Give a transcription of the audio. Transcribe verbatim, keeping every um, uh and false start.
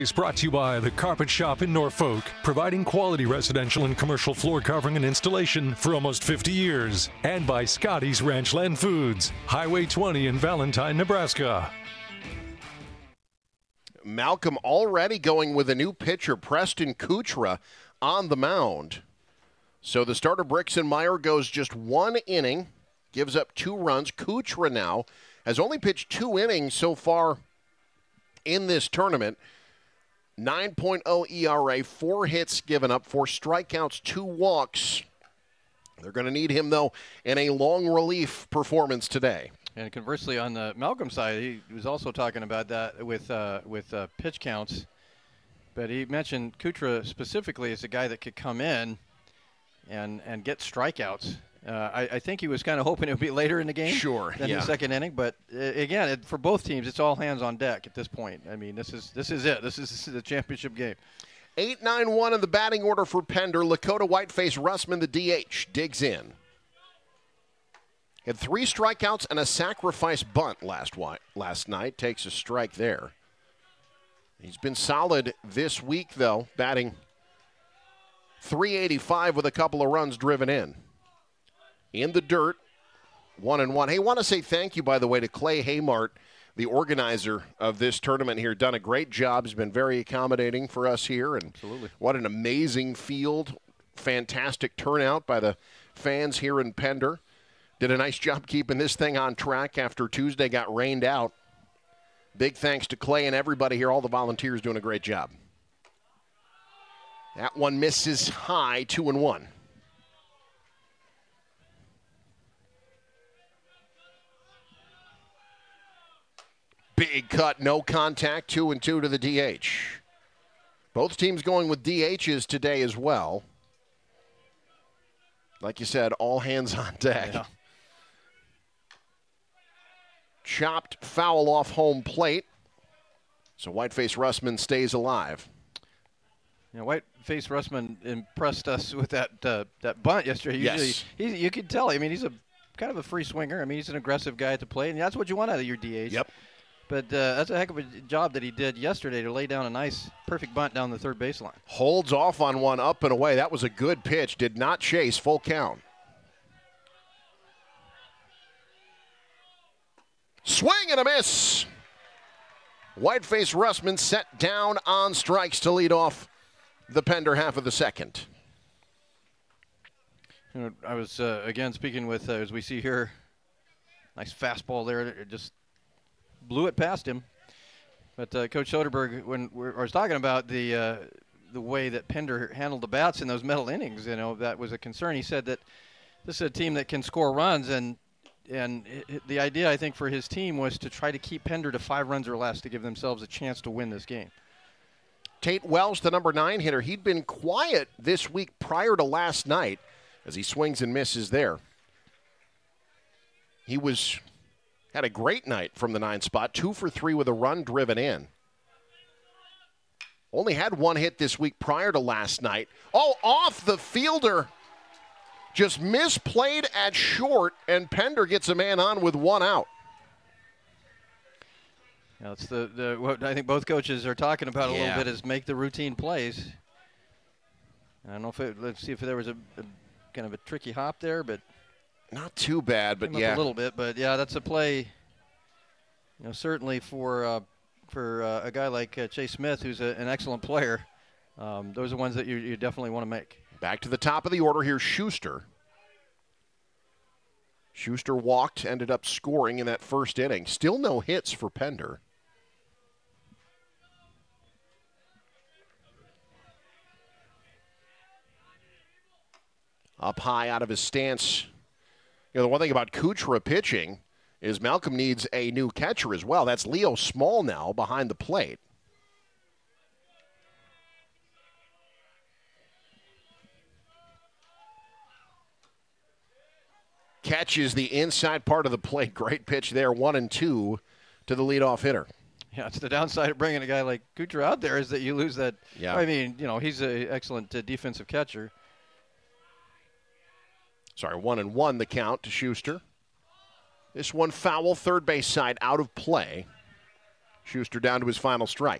Is brought to you by The Carpet Shop in Norfolk, providing quality residential and commercial floor covering and installation for almost fifty years. And by Scotty's Ranchland Foods, Highway twenty in Valentine, Nebraska. Malcolm already going with a new pitcher, Preston Kuchera, on the mound. So the starter, Brixton Meyer, goes just one inning, gives up two runs. Kuchera now has only pitched two innings so far in this tournament. nine point oh E R A, four hits given up, four strikeouts, two walks. They're going to need him, though, in a long relief performance today. And conversely, on the Malcolm side, he was also talking about that with uh, with uh, pitch counts. But he mentioned Kuchera specifically as a guy that could come in and and get strikeouts. Uh, I, I think he was kind of hoping it would be later in the game sure, than yeah. the second inning. But, uh, again, it, for both teams, it's all hands on deck at this point. I mean, this is this is it. This is, this is the championship game. eight nine one in the batting order for Pender. Lakota Whiteface Russman, the D H, digs in. Had three strikeouts and a sacrifice bunt last last night. Takes a strike there. He's been solid this week, though, batting three eighty-five with a couple of runs driven in. In the dirt, one and one. Hey, want to say thank you, by the way, to Clay Haymart, the organizer of this tournament here. Done a great job. He's been very accommodating for us here. And Absolutely. What an amazing field. Fantastic turnout by the fans here in Pender. Did a nice job keeping this thing on track after Tuesday got rained out. Big thanks to Clay and everybody here. All the volunteers doing a great job. That one misses high, two and one. Big cut, no contact, two and two to the D H. Both teams going with D Hs today as well. Like you said, all hands on deck. Yeah. Chopped foul off home plate. So Whiteface Russman stays alive. You know, Whiteface Russman impressed us with that uh, that bunt yesterday. Usually, Yes. he's, you could tell. I mean, he's a kind of a free swinger. I mean, he's an aggressive guy at the plate, and that's what you want out of your D H. Yep. But uh, that's a heck of a job that he did yesterday to lay down a nice, perfect bunt down the third baseline. Holds off on one up and away. That was a good pitch. Did not chase. Full count. Swing and a miss. Whiteface Russman set down on strikes to lead off the Pender half of the second. You know, I was, uh, again, speaking with, uh, as we see here, nice fastball there. It just blew it past him. But uh, Coach Soderberg, when we're, I was talking about the uh, the way that Pender handled the bats in those middle innings, you know, that was a concern. He said that this is a team that can score runs, and and it, the idea, I think, for his team was to try to keep Pender to five runs or less to give themselves a chance to win this game. Tate Wells, the number nine hitter, he'd been quiet this week prior to last night as he swings and misses there. He was had a great night from the nine spot, two for three with a run driven in. Only had one hit this week prior to last night. Oh, off the fielder. Just misplayed at short, and Pender gets a man on with one out. Yeah, it's the, the what I think both coaches are talking about a Yeah. little bit is make the routine plays. I don't know if it, let's see if there was a, a kind of a tricky hop there, but not too bad, but came up yeah, a little bit. But yeah, that's a play. You know, certainly for uh, for uh, a guy like uh, Chase Smith, who's a, an excellent player, um, those are ones that you, you definitely want to make. Back to the top of the order here, Schuster. Schuster walked, ended up scoring in that first inning. Still no hits for Pender. Up high out of his stance. You know, the one thing about Kuchera pitching is Malcolm needs a new catcher as well. That's Leo Small now behind the plate. Catches the inside part of the plate. Great pitch there, one and two to the leadoff hitter. Yeah, it's the downside of bringing a guy like Kuchera out there is that you lose that. Yeah. I mean, you know, he's an excellent uh, defensive catcher. Sorry, one and one the count to Schuster. This one foul, third base side out of play. Schuster down to his final strike.